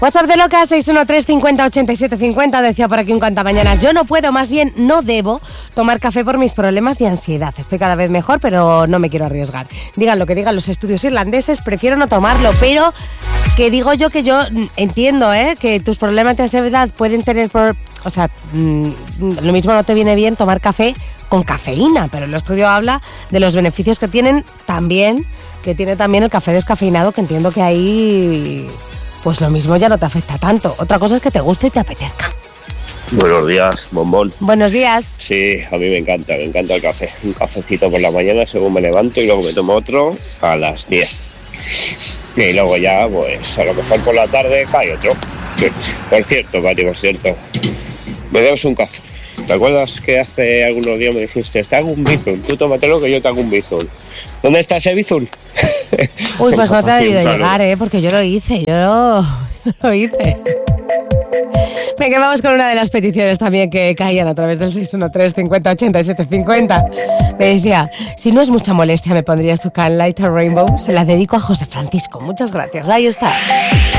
WhatsApp de loca 613 50 87 50. Decía por aquí un cantamañanas: yo no puedo, más bien no debo tomar café por mis problemas de ansiedad. Estoy cada vez mejor, pero no me quiero arriesgar. Digan lo que digan los estudios irlandeses, prefiero no tomarlo, pero que digo yo que yo entiendo, que tus problemas de ansiedad pueden tener, lo mismo no te viene bien tomar café con cafeína, pero el estudio habla de los beneficios que tiene también el café descafeinado, que entiendo que ahí pues lo mismo ya no te afecta tanto. Otra cosa es que te guste y te apetezca. Buenos días, bombón. Buenos días. Sí, a mí me encanta el café. Un cafecito por la mañana según me levanto y luego me tomo otro a las 10. Y luego ya, pues a lo mejor por la tarde cae otro. Por cierto, me debes un café. ¿Te acuerdas que hace algunos días me dijiste, te hago un bizum, tú tómatelo que yo te hago un bizum? ¿Dónde está ese bizum? Uy, pues no te ha debido llegar, porque yo lo hice, Venga, vamos con una de las peticiones también que caían a través del 613 50 87 50. Me decía, si no es mucha molestia, me pondrías tu Can Light a Rainbow. Se la dedico a José Francisco. Muchas gracias, ahí está.